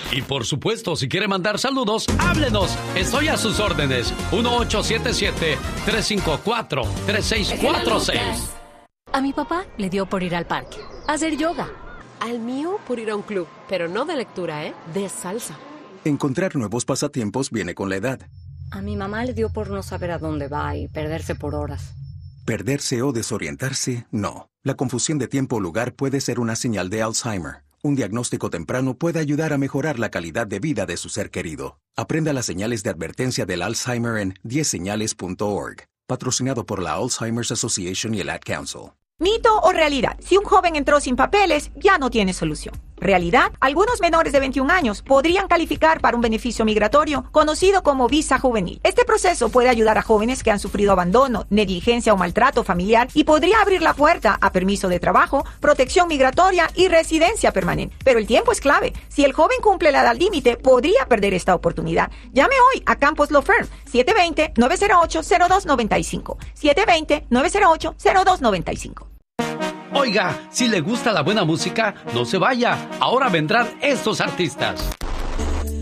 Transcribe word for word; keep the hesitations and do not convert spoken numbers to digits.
Y por supuesto, si quiere mandar saludos, háblenos. Estoy a sus órdenes. uno ocho siete siete, tres cinco cuatro, tres seis cuatro seis. A mi papá le dio por ir al parque, a hacer yoga. Al mío por ir a un club, pero no de lectura, ¿eh? De salsa. Encontrar nuevos pasatiempos viene con la edad. A mi mamá le dio por no saber a dónde va y perderse por horas. Perderse o desorientarse, no. La confusión de tiempo o lugar puede ser una señal de Alzheimer. Un diagnóstico temprano puede ayudar a mejorar la calidad de vida de su ser querido. Aprenda las señales de advertencia del Alzheimer en diez señales punto org. Patrocinado por la Alzheimer's Association y el Ad Council. ¿Mito o realidad? Si un joven entró sin papeles, ya no tiene solución. Realidad, algunos menores de veintiún años podrían calificar para un beneficio migratorio conocido como visa juvenil. Este proceso puede ayudar a jóvenes que han sufrido abandono, negligencia o maltrato familiar y podría abrir la puerta a permiso de trabajo, protección migratoria y residencia permanente. Pero el tiempo es clave. Si el joven cumple la edad límite, podría perder esta oportunidad. Llame hoy a Campos Law Firm, siete dos cero, nueve cero ocho, cero dos nueve cinco, siete dos cero, nueve cero ocho, cero dos nueve cinco. Oiga, si le gusta la buena música, no se vaya. Ahora vendrán estos artistas.